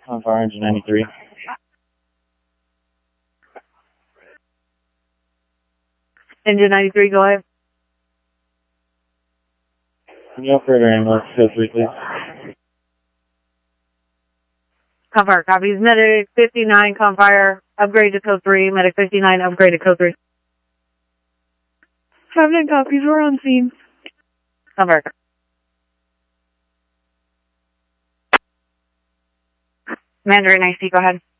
On fire, engine 93. Engine 93, go ahead. The operator ambulance, code 3, please. Confire, copies. Medic 59, Confire, upgrade to code 3. Medic 59, upgrade to code 3. 5-9 copies, we're on scene. Confire. Mandarin IC, go ahead.